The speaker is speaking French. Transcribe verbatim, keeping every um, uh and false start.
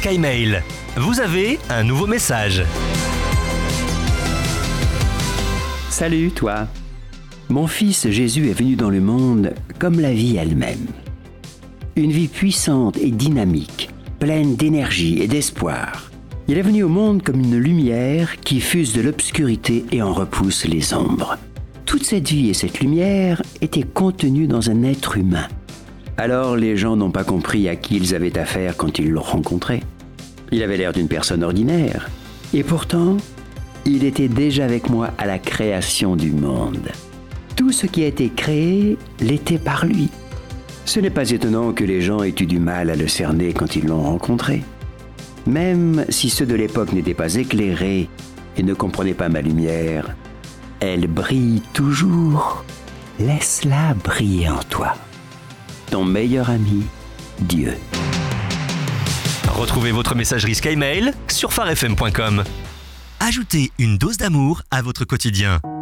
SkyMail. Vous avez un nouveau message. Salut toi. Mon fils Jésus est venu dans le monde comme la vie elle-même. Une vie puissante et dynamique, pleine d'énergie et d'espoir. Il est venu au monde comme une lumière qui fuse de l'obscurité et en repousse les ombres. Toute cette vie et cette lumière étaient contenues dans un être humain. Alors les gens n'ont pas compris à qui ils avaient affaire quand ils l'ont rencontré. Il avait l'air d'une personne ordinaire. Et pourtant, il était déjà avec moi à la création du monde. Tout ce qui a été créé l'était par lui. Ce n'est pas étonnant que les gens aient eu du mal à le cerner quand ils l'ont rencontré. Même si ceux de l'époque n'étaient pas éclairés et ne comprenaient pas ma lumière, elle brille toujours. Laisse-la briller en toi. Ton meilleur ami, Dieu. Retrouvez votre messagerie SkyMail sur phare f m point com. Ajoutez une dose d'amour à votre quotidien.